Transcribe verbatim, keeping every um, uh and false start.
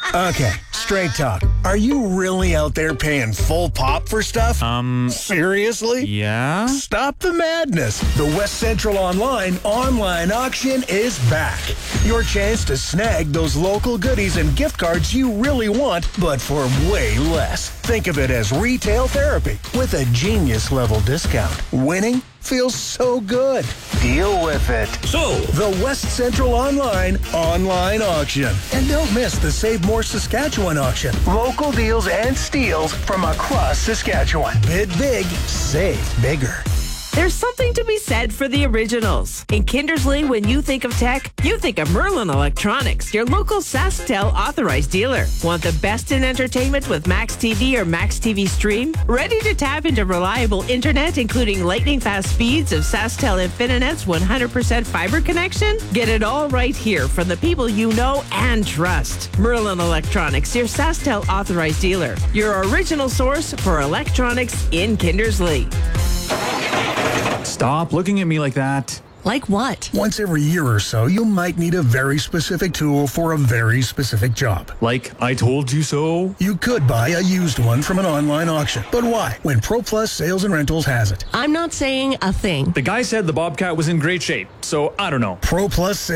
Okay, straight talk. Are you really out there paying full pop for stuff? Um, Seriously? yeah? Stop the madness. The West Central Online online auction is back. Your chance to snag those local goodies and gift cards you really want, but for way less. Think of it as retail therapy with a genius level discount. Winning feels so good. Deal with it. So, The West Central Online online auction. And don't miss the Save More Saskatchewan auction. Local deals and steals from across Saskatchewan. Bid big, save bigger. There's something to be said for the originals. In Kindersley, when you think of tech, you think of Merlin Electronics, your local SaskTel authorized dealer. Want the best in entertainment with Max T V or Max T V Stream? Ready to tap into reliable internet, including lightning-fast speeds of SaskTel Infinit's one hundred percent fiber connection? Get it all right here from the people you know and trust. Merlin Electronics, your SaskTel authorized dealer. Your original source for electronics in Kindersley. Stop looking at me like that. Like what? Once every year or so, you might need a very specific tool for a very specific job. Like, I told you so? You could buy a used one from an online auction. But why? When ProPlus Sales and Rentals has it. I'm not saying a thing. The guy said the Bobcat was in great shape, so I don't know. ProPlus